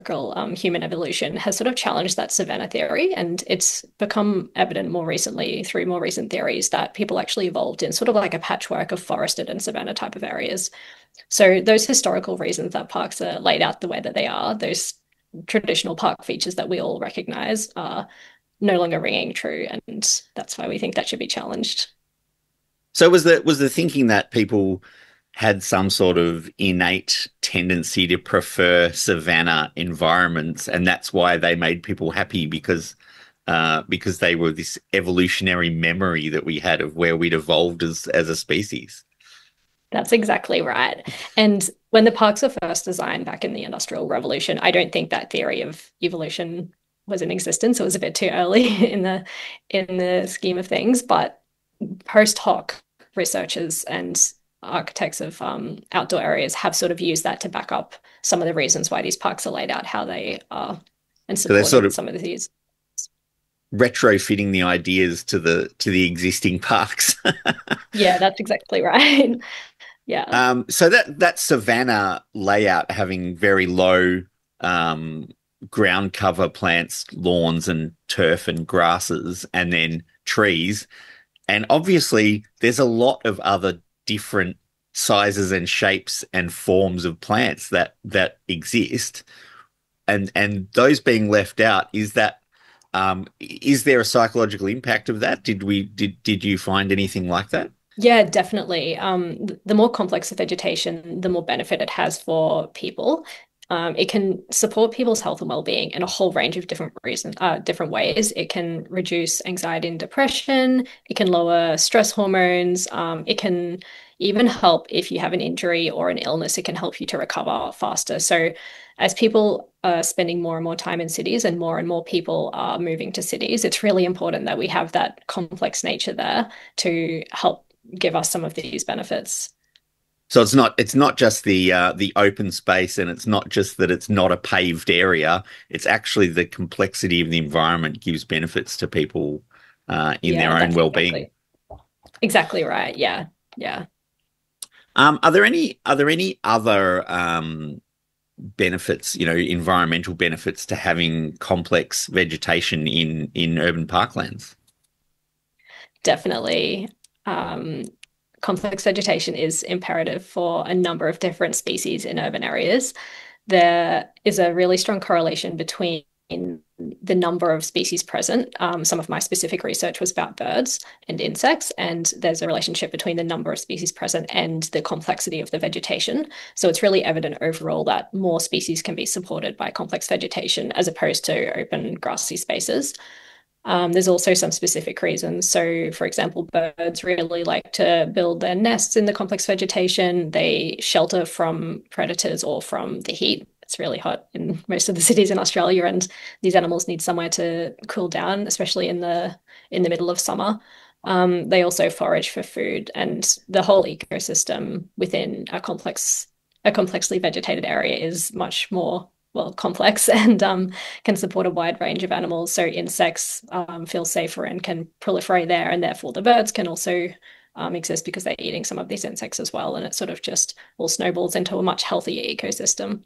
human evolution has sort of challenged that savanna theory, and it's become evident more recently through more recent theories that people actually evolved in sort of like a patchwork of forested and savanna type of areas. So those historical reasons that parks are laid out the way that they are, those traditional park features that we all recognize are no longer ringing true, and that's why we think that should be challenged. So was the thinking that people had some sort of innate tendency to prefer savanna environments, and that's why they made people happy because they were this evolutionary memory that we had of where we'd evolved as a species. That's exactly right. And when the parks were first designed back in the Industrial Revolution, I don't think that theory of evolution was in existence. It was a bit too early in the scheme of things. But post hoc researchers and architects of outdoor areas have sort of used that to back up some of the reasons why these parks are laid out how they are and So they're sort supported of some of these. retrofitting the ideas to the existing parks. Yeah, that's exactly right. Yeah. So that savanna layout having very low um, ground cover plants, lawns and turf and grasses, and then trees. And obviously, there's a lot of other different sizes and shapes and forms of plants that exist. And those being left out, is there a psychological impact of that? Did you find anything like that? Yeah, definitely. The more complex the vegetation, the more benefit it has for people. It can support people's health and well-being in a whole range of different reasons, different ways. It can reduce anxiety and depression. It can lower stress hormones. It can even help if you have an injury or an illness. It can help you to recover faster. So, as people are spending more and more time in cities and more people are moving to cities, it's really important that we have that complex nature there to help give us some of these benefits. So it's not just the open space, and it's not just that it's not a paved area. It's actually the complexity of the environment gives benefits to people in their Yeah, own that's well-being. exactly right. Yeah. Yeah. Are there any other benefits, environmental benefits to having complex vegetation in urban parklands? Definitely. Um, Complex vegetation is imperative for a number of different species in urban areas. There is a really strong correlation between the number of species present. Some of my specific research was about birds and insects, and there's a relationship between the number of species present and the complexity of the vegetation. So it's really evident overall that more species can be supported by complex vegetation as opposed to open grassy spaces. There's also some specific reasons. So, for example, birds really like to build their nests in the complex vegetation. They shelter from predators or from the heat. It's really hot in most of the cities in Australia, and these animals need somewhere to cool down, especially in the middle of summer. They also forage for food, and the whole ecosystem within a complexly vegetated area is much more well complex and can support a wide range of animals. So insects feel safer and can proliferate there, and therefore the birds can also exist because they're eating some of these insects as well. And it sort of just all snowballs into a much healthier ecosystem.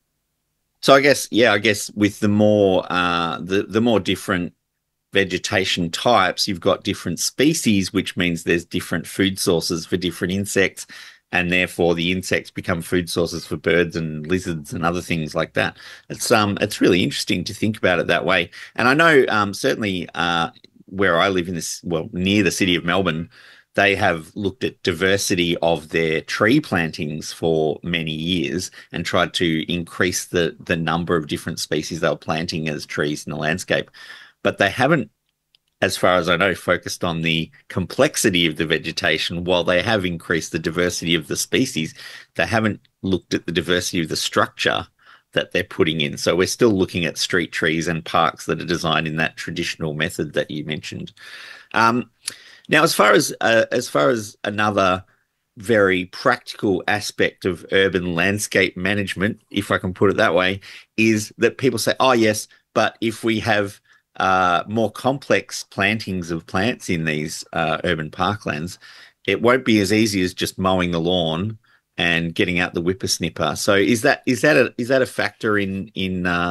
So I guess with the more different vegetation types, you've got different species, which means there's different food sources for different insects, and therefore the insects become food sources for birds and lizards and other things like that. It's really interesting to think about it that way. And I know certainly where I live near the city of Melbourne, they have looked at diversity of their tree plantings for many years and tried to increase the number of different species they were planting as trees in the landscape. But they haven't, as far as I know, focused on the complexity of the vegetation. While they have increased the diversity of the species, they haven't looked at the diversity of the structure that they're putting in. So we're still looking at street trees and parks that are designed in that traditional method that you mentioned. Um, Now, as far as another very practical aspect of urban landscape management, if I can put it that way, is that people say, "Oh, yes, but if we have more complex plantings of plants in these urban parklands, it won't be as easy as just mowing the lawn and getting out the whippersnipper. So is that a factor in